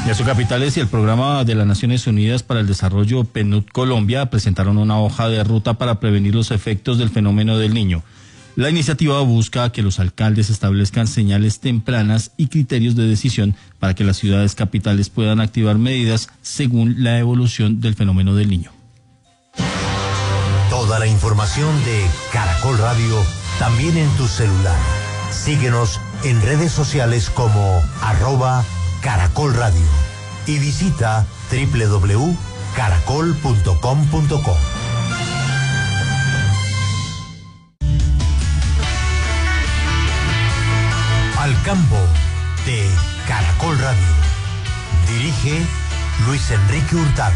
Las capitales y el Programa de las Naciones Unidas para el Desarrollo PNUD Colombia presentaron una hoja de ruta para prevenir los efectos del fenómeno del Niño. La iniciativa busca que los alcaldes establezcan señales tempranas y criterios de decisión para que las ciudades capitales puedan activar medidas según la evolución del fenómeno del Niño. Toda la información de Caracol Radio también en tu celular. Síguenos en redes sociales como @Caracol Radio y visita www.caracol.com.co. Al campo de Caracol Radio. Dirige Luis Enrique Hurtado.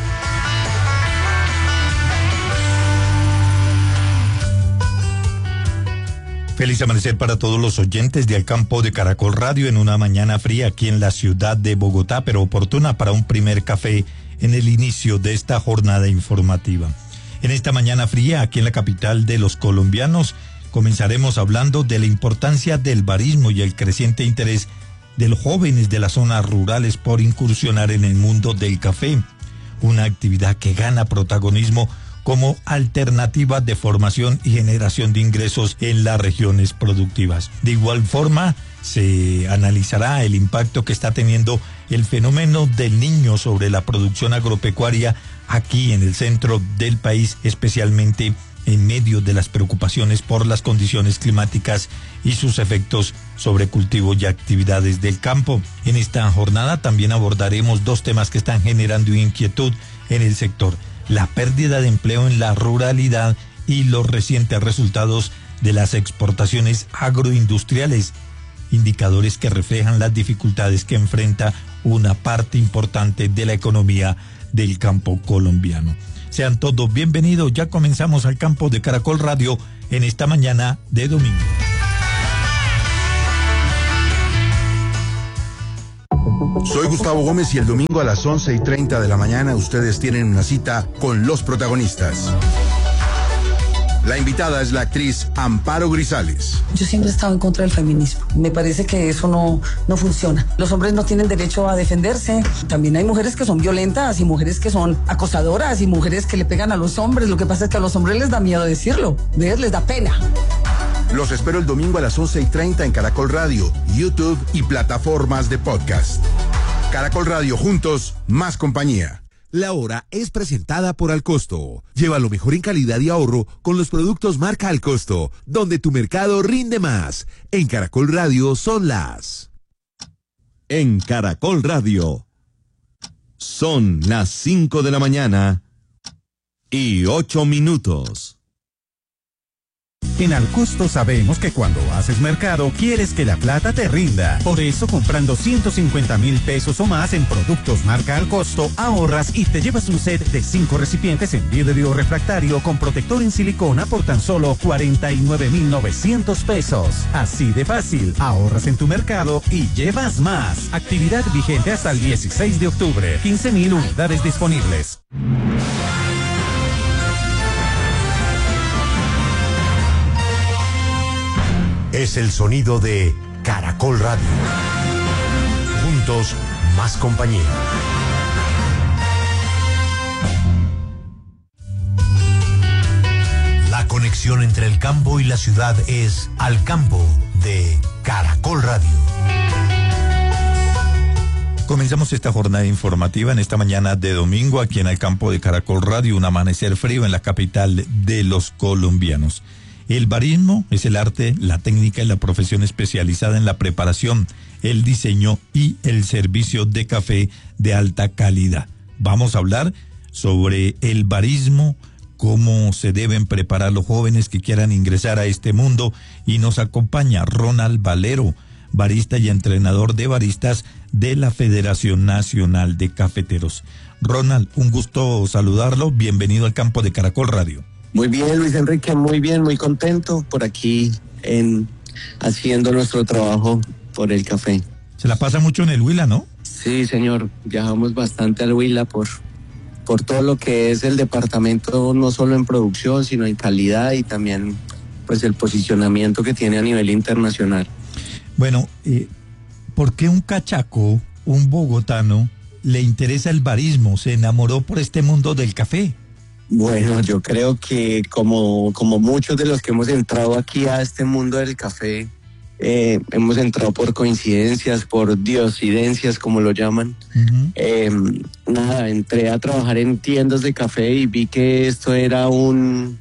Feliz amanecer para todos los oyentes de Al Campo de Caracol Radio en una mañana fría aquí en la ciudad de Bogotá, pero oportuna para un primer café en el inicio de esta jornada informativa. En esta mañana fría aquí en la capital de los colombianos comenzaremos hablando de la importancia del barismo y el creciente interés de los jóvenes de las zonas rurales por incursionar en el mundo del café, una actividad que gana protagonismo como alternativa de formación y generación de ingresos en las regiones productivas. De igual forma, se analizará el impacto que está teniendo el fenómeno del Niño sobre la producción agropecuaria aquí en el centro del país, especialmente en medio de las preocupaciones por las condiciones climáticas y sus efectos sobre cultivo y actividades del campo. En esta jornada también abordaremos dos temas que están generando inquietud en el sector: la pérdida de empleo en la ruralidad y los recientes resultados de las exportaciones agroindustriales, indicadores que reflejan las dificultades que enfrenta una parte importante de la economía del campo colombiano. Sean todos bienvenidos, ya comenzamos Al Campo de Caracol Radio en esta mañana de domingo. Soy Gustavo Gómez y el domingo a las 11:30 de la mañana ustedes tienen una cita con los protagonistas. La invitada es la actriz Amparo Grisales. Yo siempre he estado en contra del feminismo. Me parece que eso no funciona. Los hombres no tienen derecho a defenderse. También hay mujeres que son violentas y mujeres que son acosadoras y mujeres que le pegan a los hombres. Lo que pasa es que a los hombres les da miedo decirlo. ¿Ves? Les da pena. Los espero el domingo a las 11:30 en Caracol Radio, YouTube y plataformas de podcast. Caracol Radio, juntos, más compañía. La hora es presentada por Alcosto. Lleva lo mejor en calidad y ahorro con los productos marca Alcosto, donde tu mercado rinde más. En Caracol Radio son las... En Caracol Radio son las 5 de la mañana y 8 minutos. En Alcosto sabemos que cuando haces mercado quieres que la plata te rinda. Por eso, comprando 150.000 pesos o más en productos marca Alcosto, ahorras y te llevas un set de 5 recipientes en vidrio refractario con protector en silicona por tan solo 49.900 pesos. Así de fácil, ahorras en tu mercado y llevas más. Actividad vigente hasta el 16 de octubre. 15.000 unidades disponibles. Es el sonido de Caracol Radio. Juntos, más compañía. La conexión entre el campo y la ciudad es Al Campo de Caracol Radio. Comenzamos esta jornada informativa en esta mañana de domingo aquí en Al Campo de Caracol Radio, un amanecer frío en la capital de los colombianos. El barismo es el arte, la técnica y la profesión especializada en la preparación, el diseño y el servicio de café de alta calidad. Vamos a hablar sobre el barismo, cómo se deben preparar los jóvenes que quieran ingresar a este mundo, y nos acompaña Ronald Valero, barista y entrenador de baristas de la Federación Nacional de Cafeteros. Ronald, un gusto saludarlo, bienvenido al Campo de Caracol Radio. Muy bien, Luis Enrique, muy bien, muy contento por aquí haciendo nuestro trabajo por el café. Se la pasa mucho en el Huila, ¿no? Sí, señor, viajamos bastante al Huila por todo lo que es el departamento, no solo en producción, sino en calidad y también pues el posicionamiento que tiene a nivel internacional. Bueno, ¿por qué un cachaco un bogotano le interesa el barismo, se enamoró por este mundo del café? Bueno, yo creo que como muchos de los que hemos entrado aquí a este mundo del café, hemos entrado por coincidencias, por diosidencias, como lo llaman. Entré a trabajar en tiendas de café y vi que esto era un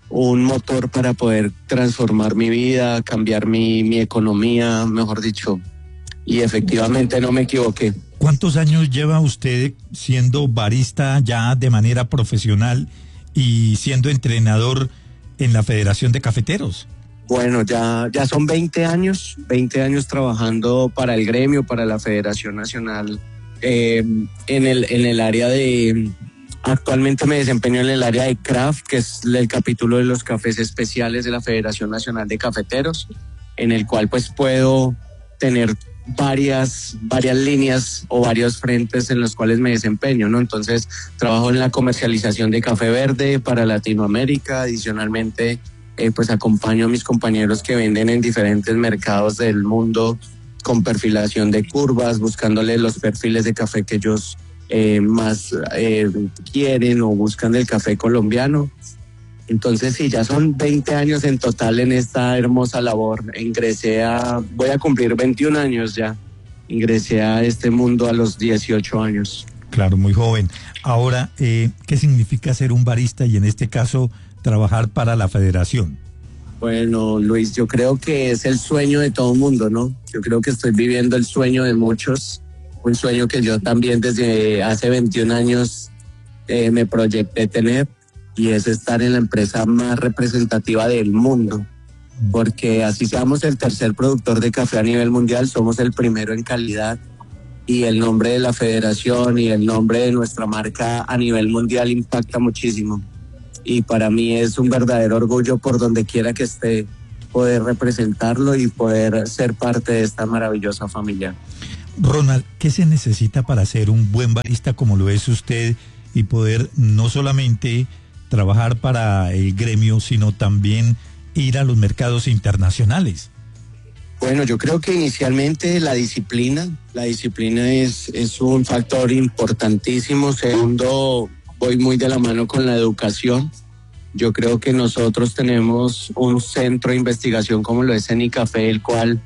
motor para poder transformar mi vida, cambiar mi economía, mejor dicho. Y efectivamente no me equivoqué. ¿Cuántos años lleva usted siendo barista ya de manera profesional y siendo entrenador en la Federación de Cafeteros? Bueno, ya son 20 años trabajando para el gremio, para la Federación Nacional, en el área de... Actualmente me desempeño en el área de craft, que es el capítulo de los cafés especiales de la Federación Nacional de Cafeteros, en el cual pues puedo tener varias líneas o varios frentes en los cuales me desempeño, ¿no? Entonces, trabajo en la comercialización de café verde para Latinoamérica. Adicionalmente, pues acompaño a mis compañeros que venden en diferentes mercados del mundo con perfilación de curvas, buscándole los perfiles de café que ellos más quieren o buscan del café colombiano. Entonces sí, ya son 20 años en total en esta hermosa labor. Voy a cumplir 21 años ya. Ingresé a este mundo a los 18 años. Claro, muy joven. Ahora, ¿qué significa ser un barista y en este caso trabajar para la federación? Bueno, Luis, yo creo que es el sueño de todo mundo, ¿no? Yo creo que estoy viviendo el sueño de muchos. Un sueño que yo también desde hace 21 años me proyecté tener. Y es estar en la empresa más representativa del mundo, porque así seamos el tercer productor de café a nivel mundial, somos el primero en calidad, y el nombre de la federación y el nombre de nuestra marca a nivel mundial impacta muchísimo. Y para mí es un verdadero orgullo, por donde quiera que esté, poder representarlo y poder ser parte de esta maravillosa familia. Ronald, ¿qué se necesita para ser un buen barista como lo es usted y poder no solamente trabajar para el gremio, sino también ir a los mercados internacionales? Bueno, yo creo que inicialmente la disciplina es un factor importantísimo. Segundo, voy muy de la mano con la educación. Yo creo que nosotros tenemos un centro de investigación como lo es Enicafé, el cual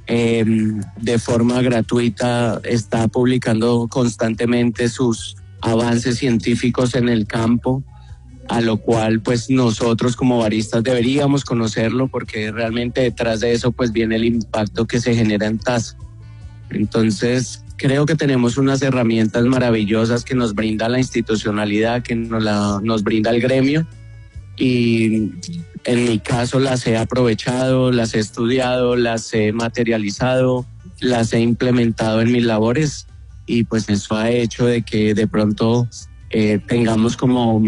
de forma gratuita está publicando constantemente sus avances científicos en el campo, a lo cual pues nosotros como baristas deberíamos conocerlo, porque realmente detrás de eso pues viene el impacto que se genera en taza. Entonces creo que tenemos unas herramientas maravillosas que nos brinda la institucionalidad, que nos brinda el gremio, y en mi caso las he aprovechado, las he estudiado, las he materializado, las he implementado en mis labores, y pues eso ha hecho de que de pronto tengamos como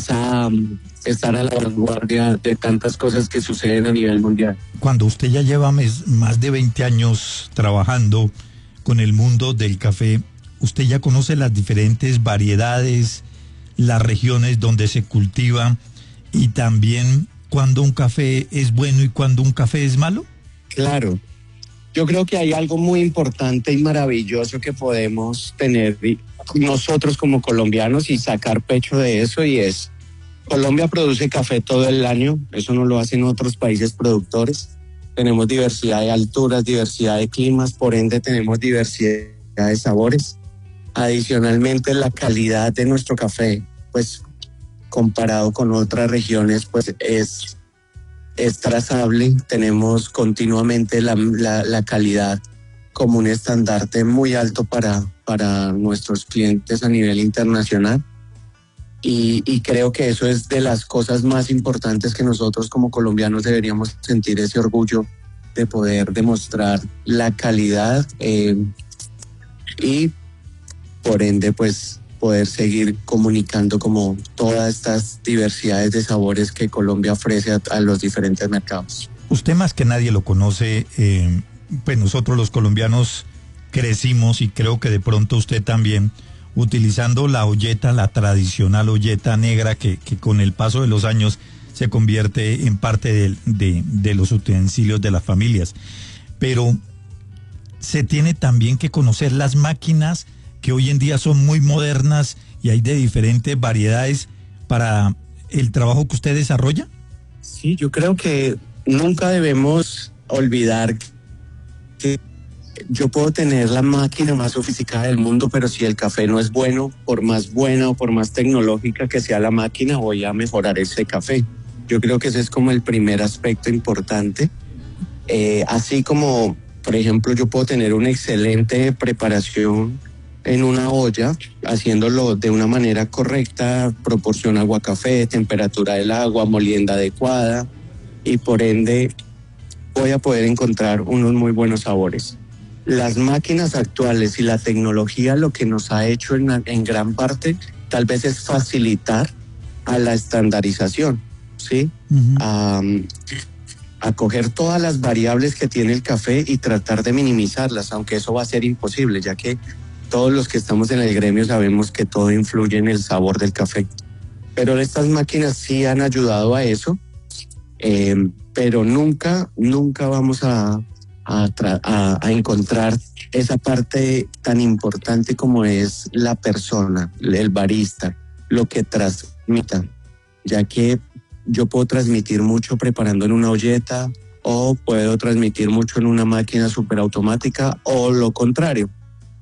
estar a la vanguardia de tantas cosas que suceden a nivel mundial. Cuando usted ya lleva más de 20 años trabajando con el mundo del café, usted ya conoce las diferentes variedades, las regiones donde se cultiva, y también cuando un café es bueno y cuando un café es malo. Claro. Yo creo que hay algo muy importante y maravilloso que podemos tener nosotros como colombianos y sacar pecho de eso, y es: Colombia produce café todo el año, eso no lo hacen otros países productores. Tenemos diversidad de alturas, diversidad de climas, por ende tenemos diversidad de sabores. Adicionalmente, la calidad de nuestro café, pues comparado con otras regiones, pues es trazable. Tenemos continuamente la calidad como un estandarte muy alto para nuestros clientes a nivel internacional, y creo que eso es de las cosas más importantes que nosotros como colombianos deberíamos sentir, ese orgullo de poder demostrar la calidad y por ende pues poder seguir comunicando como todas estas diversidades de sabores que Colombia ofrece a los diferentes mercados. Usted más que nadie lo conoce, pues nosotros los colombianos crecimos, y creo que de pronto usted también, utilizando la olleta, la tradicional olleta negra que con el paso de los años se convierte en parte de los utensilios de las familias. Pero se tiene también que conocer las máquinas que hoy en día son muy modernas y hay de diferentes variedades para el trabajo que usted desarrolla. Sí, yo creo que nunca debemos olvidar que yo puedo tener la máquina más sofisticada del mundo, pero si el café no es bueno, por más buena o por más tecnológica que sea la máquina, voy a mejorar ese café. Yo creo que ese es como el primer aspecto importante. Así como, por ejemplo, yo puedo tener una excelente preparación en una olla, haciéndolo de una manera correcta, proporción agua-café, temperatura del agua, molienda adecuada, y por ende voy a poder encontrar unos muy buenos sabores. Las máquinas actuales y la tecnología lo que nos ha hecho en gran parte tal vez es facilitar a la estandarización, ¿sí? A coger todas las variables que tiene el café y tratar de minimizarlas, aunque eso va a ser imposible, ya que todos los que estamos en el gremio sabemos que todo influye en el sabor del café. Pero estas máquinas sí han ayudado a eso, pero nunca vamos a encontrar esa parte tan importante como es la persona, el barista, lo que transmita, ya que yo puedo transmitir mucho preparando en una olleta o puedo transmitir mucho en una máquina superautomática o lo contrario.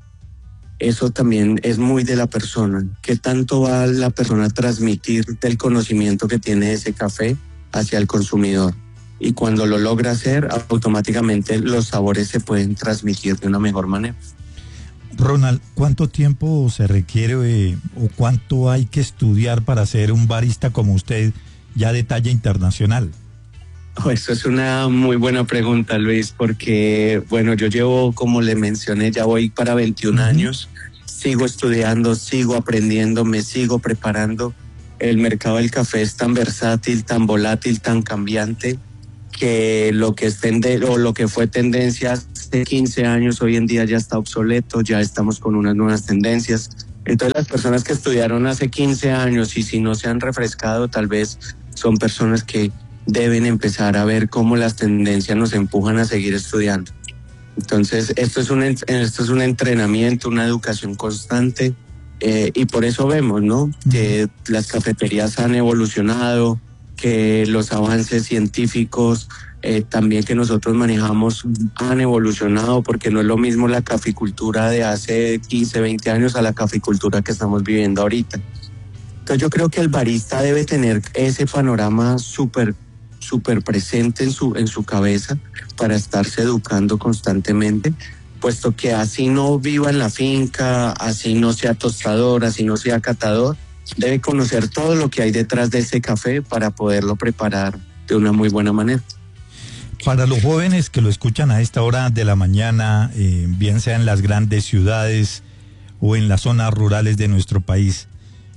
Eso también es muy de la persona. ¿Qué tanto va la persona a transmitir del conocimiento que tiene ese café hacia el consumidor? Y cuando lo logra hacer, automáticamente los sabores se pueden transmitir de una mejor manera. Ronald, ¿cuánto tiempo se requiere o cuánto hay que estudiar para ser un barista como usted ya de talla internacional? Eso es una muy buena pregunta, Luis, porque, bueno, yo llevo, como le mencioné, ya voy para 21 años, sigo estudiando, sigo aprendiendo, me sigo preparando. El mercado del café es tan versátil, tan volátil, tan cambiante, que lo que es lo que fue tendencia hace 15 años, hoy en día ya está obsoleto, ya estamos con unas nuevas tendencias. Entonces las personas que estudiaron hace 15 años y si no se han refrescado, tal vez son personas que deben empezar a ver cómo las tendencias nos empujan a seguir estudiando. Entonces, esto es un entrenamiento, una educación constante, y por eso vemos, ¿no?, que las cafeterías han evolucionado, que los avances científicos también que nosotros manejamos han evolucionado, porque no es lo mismo la caficultura de hace 15, 20 años a la caficultura que estamos viviendo ahorita. Entonces yo creo que el barista debe tener ese panorama súper presente en su cabeza para estarse educando constantemente, puesto que así no viva en la finca, así no sea tostador, así no sea catador, debe conocer todo lo que hay detrás de ese café para poderlo preparar de una muy buena manera. Para los jóvenes que lo escuchan a esta hora de la mañana, bien sea en las grandes ciudades o en las zonas rurales de nuestro país,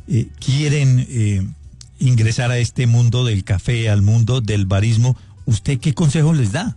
quieren ingresar a este mundo del café, al mundo del barismo, ¿usted qué consejo les da?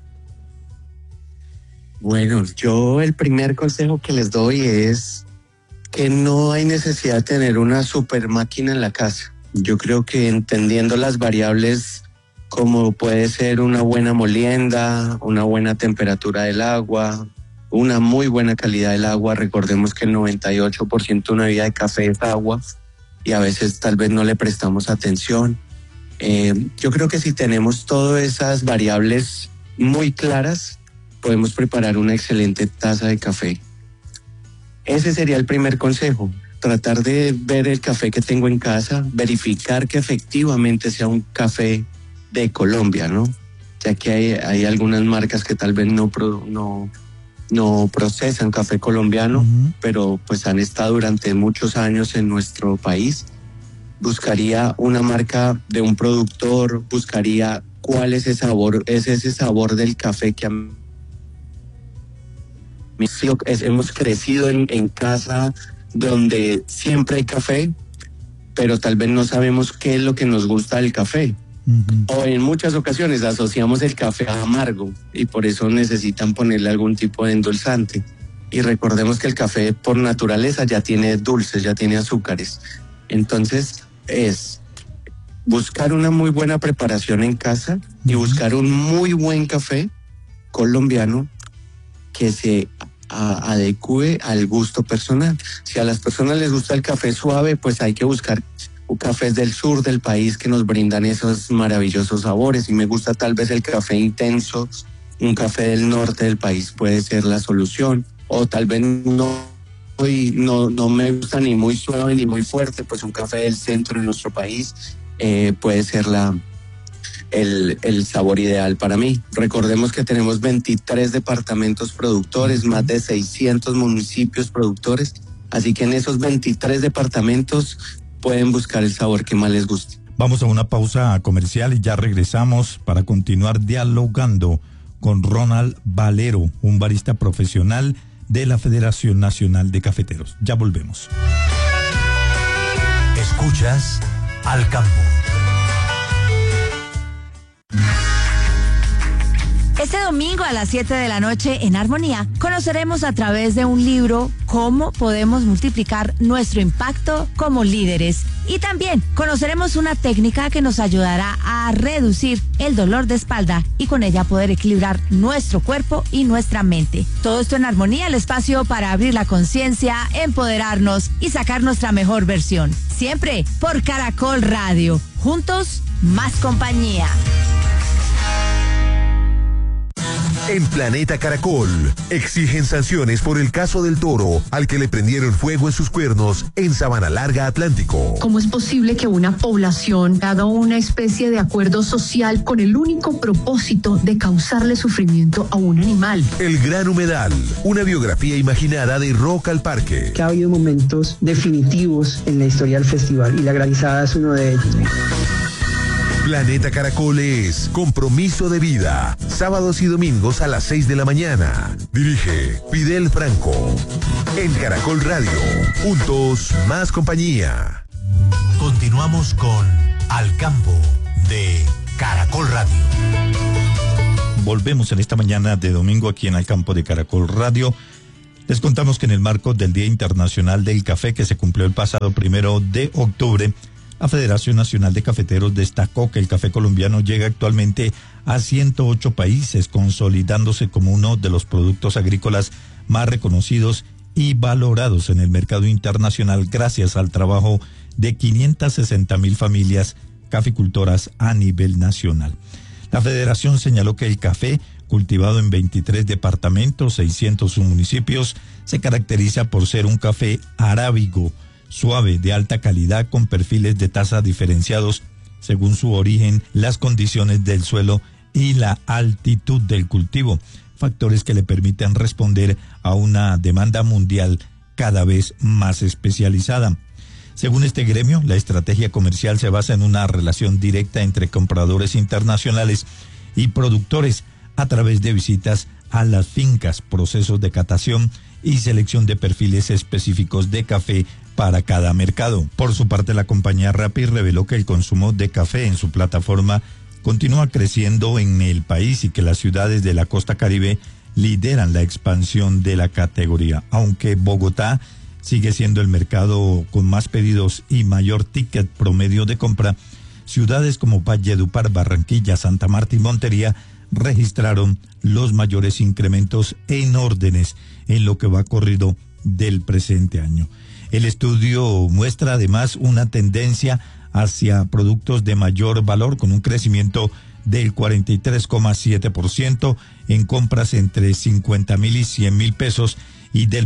Bueno, yo el primer consejo que les doy es que no hay necesidad de tener una super máquina en la casa. Yo creo que entendiendo las variables como puede ser una buena molienda, una buena temperatura del agua, una muy buena calidad del agua. Recordemos que el 98% de una bebida de café es agua y a veces tal vez no le prestamos atención. Yo creo que si tenemos todas esas variables muy claras, podemos preparar una excelente taza de café. Ese sería el primer consejo, tratar de ver el café que tengo en casa, verificar que efectivamente sea un café de Colombia, ¿no? Ya que hay algunas marcas que tal vez no procesan café colombiano, pero pues han estado durante muchos años en nuestro país. Buscaría una marca de un productor, buscaría cuál es ese sabor del café que hemos crecido en casa donde siempre hay café, pero tal vez no sabemos qué es lo que nos gusta del café. O en muchas ocasiones asociamos el café a amargo y por eso necesitan ponerle algún tipo de endulzante. Y recordemos que el café por naturaleza ya tiene dulces, ya tiene azúcares. Entonces es buscar una muy buena preparación en casa y buscar un muy buen café colombiano que se adecue al gusto personal. Si a las personas les gusta el café suave, pues hay que buscar cafés del sur del país que nos brindan esos maravillosos sabores. Si me gusta tal vez el café intenso, un café del norte del país puede ser la solución, o tal vez no me gusta ni muy suave ni muy fuerte, pues un café del centro de nuestro país puede ser el sabor ideal para mí. Recordemos que tenemos 23 departamentos productores, más de 600 municipios productores, así que en esos 23 departamentos pueden buscar el sabor que más les guste. Vamos a una pausa comercial y ya regresamos para continuar dialogando con Ronald Valero, un barista profesional de la Federación Nacional de Cafeteros. Ya volvemos. Escuchas Al Campo. Este domingo a las 7 de la noche en Armonía conoceremos a través de un libro cómo podemos multiplicar nuestro impacto como líderes. Y también conoceremos una técnica que nos ayudará a reducir el dolor de espalda y con ella poder equilibrar nuestro cuerpo y nuestra mente. Todo esto en Armonía, el espacio para abrir la conciencia, empoderarnos y sacar nuestra mejor versión. Siempre por Caracol Radio. Juntos, más compañía. En Planeta Caracol, exigen sanciones por el caso del toro al que le prendieron fuego en sus cuernos en Sabana Larga, Atlántico. ¿Cómo es posible que una población haga una especie de acuerdo social con el único propósito de causarle sufrimiento a un animal? El Gran Humedal, una biografía imaginada de Rock al Parque. Que ha habido momentos definitivos en la historia del festival y la Granizada es uno de ellos. Planeta Caracol es compromiso de vida. Sábados y domingos a las 6 de la mañana. Dirige Fidel Franco. En Caracol Radio. Juntos, más compañía. Continuamos con Al Campo de Caracol Radio. Volvemos en esta mañana de domingo aquí en Al Campo de Caracol Radio. Les contamos que en el marco del Día Internacional del Café, que se cumplió el pasado 1 de octubre, la Federación Nacional de Cafeteros destacó que el café colombiano llega actualmente a 108 países, consolidándose como uno de los productos agrícolas más reconocidos y valorados en el mercado internacional gracias al trabajo de 560,000 familias caficultoras a nivel nacional. La Federación señaló que el café, cultivado en 23 departamentos, 601 municipios, se caracteriza por ser un café arábigo, suave, de alta calidad, con perfiles de taza diferenciados según su origen, las condiciones del suelo y la altitud del cultivo, factores que le permiten responder a una demanda mundial cada vez más especializada. Según este gremio, la estrategia comercial se basa en una relación directa entre compradores internacionales y productores a través de visitas a las fincas, procesos de catación y selección de perfiles específicos de café para cada mercado. Por su parte, la compañía Rappi reveló que el consumo de café en su plataforma continúa creciendo en el país y que las ciudades de la costa Caribe lideran la expansión de la categoría, aunque Bogotá sigue siendo el mercado con más pedidos y mayor ticket promedio de compra. Ciudades como Valledupar, Barranquilla, Santa Marta y Montería registraron los mayores incrementos en órdenes en lo que va corrido del presente año. El estudio muestra además una tendencia hacia productos de mayor valor con un crecimiento del 43,7% en compras entre 50,000 y 100,000 pesos y del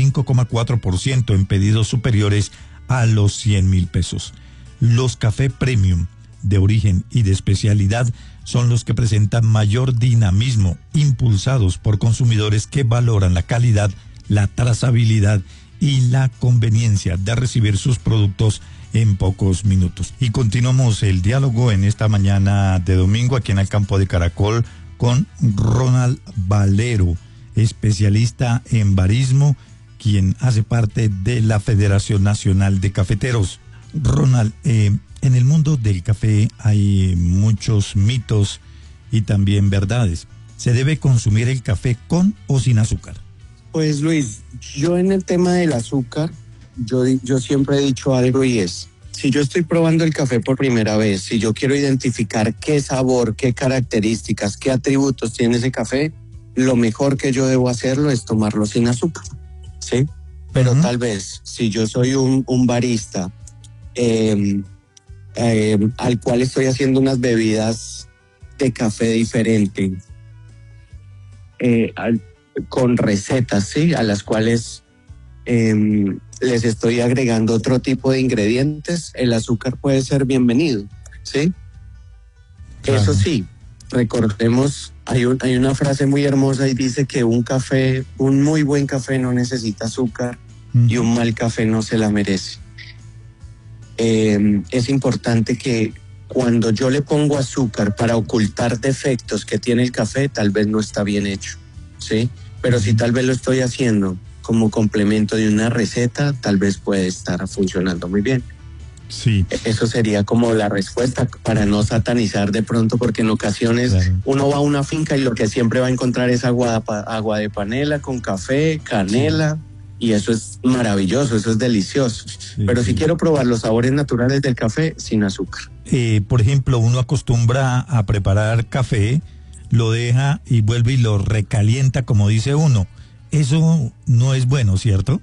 25,4% en pedidos superiores a los 100,000 pesos. Los café premium de origen y de especialidad son los que presentan mayor dinamismo, impulsados por consumidores que valoran la calidad, la trazabilidad y la conveniencia de recibir sus productos en pocos minutos. Y continuamos el diálogo en esta mañana de domingo aquí en el Campo de Caracol con Ronald Valero, especialista en barismo, quien hace parte de la Federación Nacional de Cafeteros. Ronald, en el mundo del café hay muchos mitos y también verdades. ¿Se debe consumir el café con o sin azúcar? Pues Luis, yo en el tema del azúcar, yo siempre he dicho algo y es, si yo estoy probando el café por primera vez, si yo quiero identificar qué sabor, qué características, qué atributos tiene ese café, lo mejor que yo debo hacerlo es tomarlo sin azúcar, ¿sí? Pero tal vez, si yo soy un barista al cual estoy haciendo unas bebidas de café diferente, con recetas, ¿sí? A las cuales les estoy agregando otro tipo de ingredientes, el azúcar puede ser bienvenido, ¿sí? Claro. Eso sí, recordemos, hay una frase muy hermosa y dice que un muy buen café no necesita azúcar y un mal café no se la merece. Es importante que cuando yo le pongo azúcar para ocultar defectos que tiene el café, tal vez no está bien hecho, ¿sí? Pero si tal vez lo estoy haciendo como complemento de una receta, tal vez puede estar funcionando muy bien. Sí. Eso sería como la respuesta para no satanizar de pronto, porque en ocasiones uno va a una finca y lo que siempre va a encontrar es agua de panela con café, canela, y eso es maravilloso, eso es delicioso. Pero si quiero probar los sabores naturales del café, sin azúcar. Por ejemplo, uno acostumbra a preparar café, lo deja y vuelve y lo recalienta, como dice uno. Eso no es bueno, ¿cierto?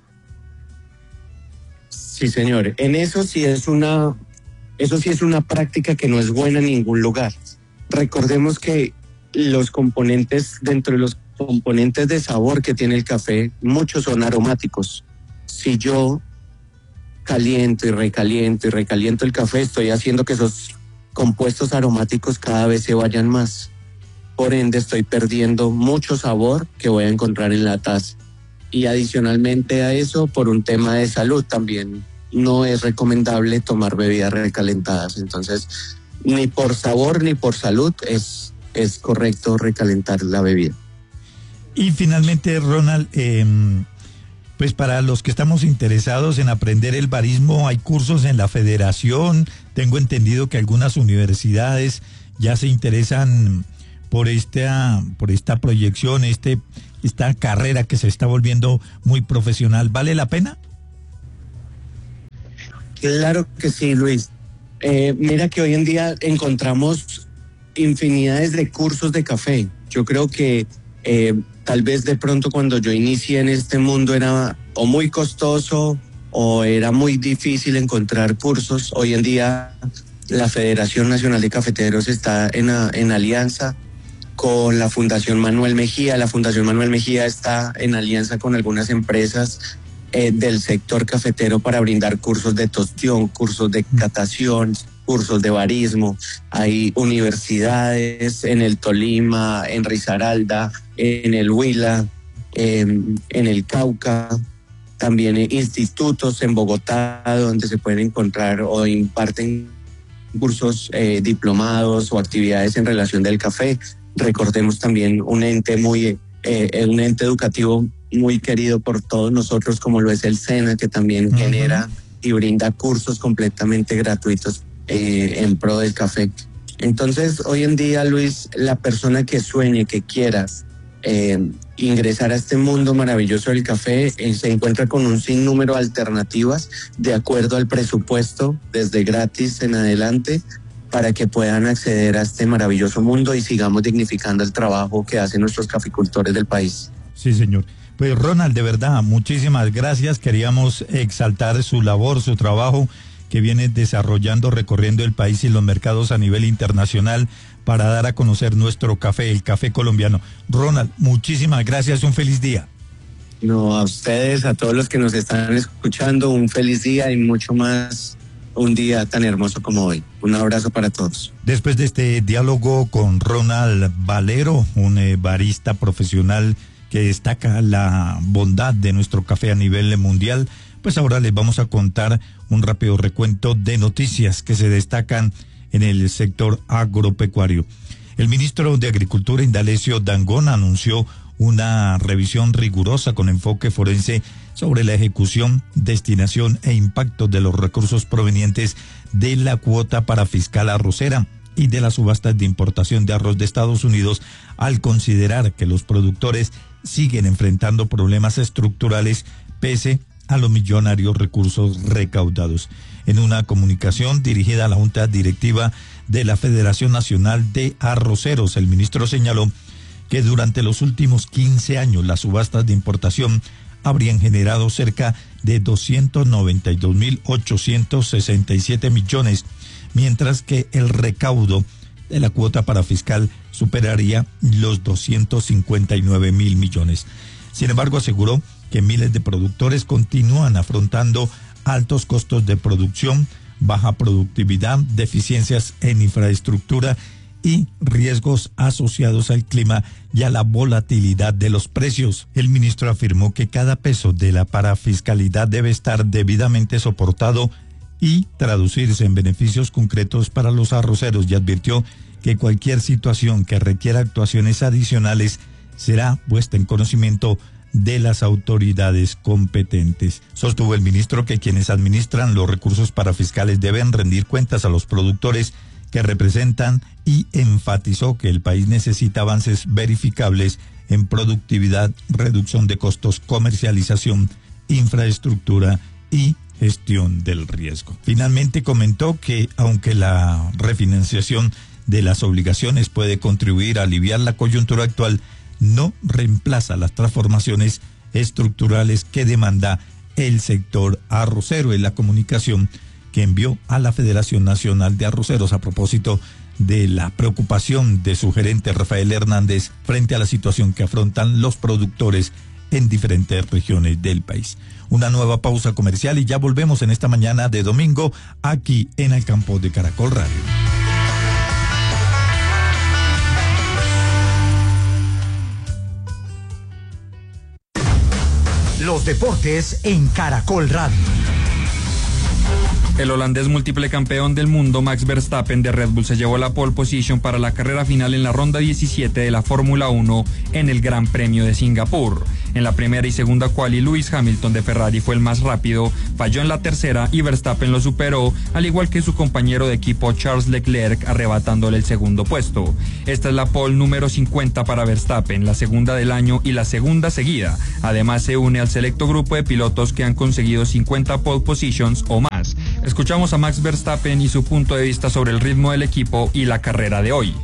Sí, señor. En eso sí es una práctica que no es buena en ningún lugar. Recordemos que los componentes, dentro de los componentes de sabor que tiene el café, muchos son aromáticos. Si yo caliento y recaliento el café, estoy haciendo que esos compuestos aromáticos cada vez se vayan más. Por ende, estoy perdiendo mucho sabor que voy a encontrar en la taza. Y adicionalmente a eso, por un tema de salud también, no es recomendable tomar bebidas recalentadas. Entonces, ni por sabor ni por salud es correcto recalentar la bebida. Y finalmente, Ronald, pues para los que estamos interesados en aprender el barismo, hay cursos en la federación. Tengo entendido que algunas universidades ya se interesan por esta proyección, esta carrera que se está volviendo muy profesional. ¿Vale la pena? Claro que sí, Luis. Mira que hoy en día encontramos infinidades de cursos de café. Yo creo que tal vez de pronto cuando yo inicié en este mundo era o muy costoso o era muy difícil encontrar cursos. Hoy en día la Federación Nacional de Cafeteros está en alianza con la Fundación Manuel Mejía. La Fundación Manuel Mejía está en alianza con algunas empresas del sector cafetero para brindar cursos de tostión, cursos de catación, cursos de barismo. Hay universidades en el Tolima, en Risaralda, en el Huila, en el Cauca, también institutos en Bogotá donde se pueden encontrar o imparten cursos diplomados o actividades en relación del café. Recordemos también un ente educativo muy querido por todos nosotros, como lo es el SENA, que también genera y brinda cursos completamente gratuitos en pro del café. Entonces, hoy en día, Luis, la persona que sueñe, que quiera ingresar a este mundo maravilloso del café, se encuentra con un sinnúmero de alternativas de acuerdo al presupuesto, desde gratis en adelante, para que puedan acceder a este maravilloso mundo y sigamos dignificando el trabajo que hacen nuestros caficultores del país. Sí, señor. Pues Ronald, de verdad, muchísimas gracias. Queríamos exaltar su labor, su trabajo que viene desarrollando, recorriendo el país y los mercados a nivel internacional para dar a conocer nuestro café, el café colombiano. Ronald, muchísimas gracias, un feliz día. No, a ustedes, a todos los que nos están escuchando, un feliz día y mucho más. Un día tan hermoso como hoy. Un abrazo para todos. Después de este diálogo con Ronald Valero, un barista profesional que destaca la bondad de nuestro café a nivel mundial, pues ahora les vamos a contar un rápido recuento de noticias que se destacan en el sector agropecuario. El ministro de Agricultura, Indalecio Dangond, anunció una revisión rigurosa con enfoque forense sobre la ejecución, destinación e impacto de los recursos provenientes de la cuota para fiscal arrocera y de las subastas de importación de arroz de Estados Unidos, al considerar que los productores siguen enfrentando problemas estructurales pese a los millonarios recursos recaudados. En una comunicación dirigida a la Junta Directiva de la Federación Nacional de Arroceros, el ministro señaló que durante los últimos 15 años las subastas de importación habrían generado cerca de 292.867 millones, mientras que el recaudo de la cuota parafiscal superaría los 259.000 millones. Sin embargo, aseguró que miles de productores continúan afrontando altos costos de producción, baja productividad, deficiencias en infraestructura y riesgos asociados al clima y a la volatilidad de los precios. El ministro afirmó que cada peso de la parafiscalidad debe estar debidamente soportado y traducirse en beneficios concretos para los arroceros, y advirtió que cualquier situación que requiera actuaciones adicionales será puesta en conocimiento de las autoridades competentes. Sostuvo el ministro que quienes administran los recursos parafiscales deben rendir cuentas a los productores que representan, y enfatizó que el país necesita avances verificables en productividad, reducción de costos, comercialización, infraestructura y gestión del riesgo. Finalmente comentó que aunque la refinanciación de las obligaciones puede contribuir a aliviar la coyuntura actual, no reemplaza las transformaciones estructurales que demanda el sector arrocero. En la comunicación que envió a la Federación Nacional de Arroceros a propósito de la preocupación de su gerente Rafael Hernández frente a la situación que afrontan los productores en diferentes regiones del país. Una nueva pausa comercial y ya volvemos en esta mañana de domingo aquí en el campo de Caracol Radio. Los deportes en Caracol Radio. El holandés múltiple campeón del mundo Max Verstappen de Red Bull se llevó la pole position para la carrera final en la ronda 17 de la Fórmula 1 en el Gran Premio de Singapur. En la primera y segunda quali, Lewis Hamilton de Ferrari fue el más rápido, falló en la tercera y Verstappen lo superó, al igual que su compañero de equipo Charles Leclerc, arrebatándole el segundo puesto. Esta es la pole número 50 para Verstappen, la segunda del año y la segunda seguida. Además se une al selecto grupo de pilotos que han conseguido 50 pole positions o más. Escuchamos a Max Verstappen y su punto de vista sobre el ritmo del equipo y la carrera de hoy.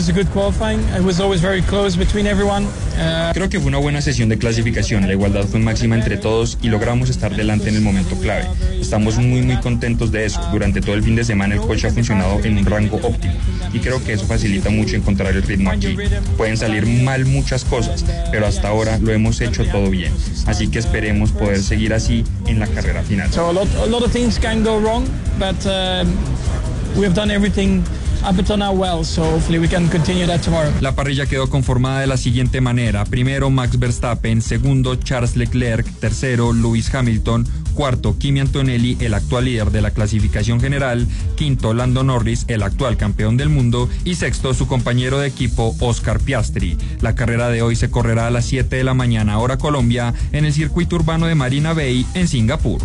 Creo que fue una buena sesión de clasificación, la igualdad fue máxima entre todos y logramos estar delante en el momento clave. Estamos muy contentos de eso. Durante todo el fin de semana el coche ha funcionado en un rango óptimo y creo que eso facilita mucho encontrar el ritmo aquí. Pueden salir mal muchas cosas, pero hasta ahora lo hemos hecho todo bien. Así que esperemos poder seguir así en la carrera final. But we have done everything up until now well, so hopefully we can continue that tomorrow. La parrilla quedó conformada de la siguiente manera: primero Max Verstappen, segundo Charles Leclerc, tercero Lewis Hamilton, cuarto Kimi Antonelli, el actual líder de la clasificación general, quinto Lando Norris, el actual campeón del mundo, y sexto su compañero de equipo Oscar Piastri. La carrera de hoy se correrá a las 7 de la mañana hora Colombia en el circuito urbano de Marina Bay en Singapur.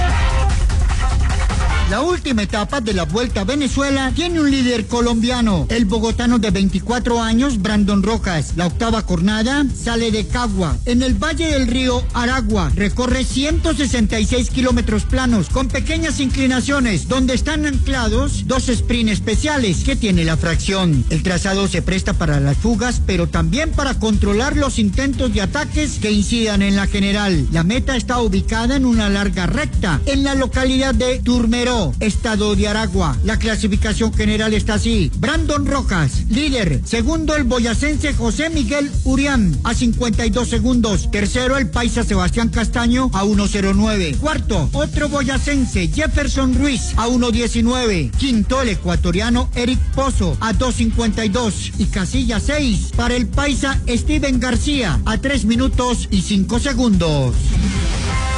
La última etapa de la Vuelta a Venezuela tiene un líder colombiano, el bogotano de 24 años, Brandon Rojas. La octava jornada sale de Cagua, en el Valle del Río Aragua. Recorre 166 kilómetros planos, con pequeñas inclinaciones, donde están anclados dos sprints especiales que tiene la fracción. El trazado se presta para las fugas, pero también para controlar los intentos de ataques que incidan en la general. La meta está ubicada en una larga recta, en la localidad de Turmeró, estado de Aragua. La clasificación general está así: Brandon Rojas, líder; segundo el boyacense José Miguel Urián a 52 segundos; tercero el paisa Sebastián Castaño a 1:09; cuarto otro boyacense Jefferson Ruiz a 1:19; quinto el ecuatoriano Eric Pozo a 2:52; y casilla 6 para el paisa Steven García a 3 minutos y 5 segundos.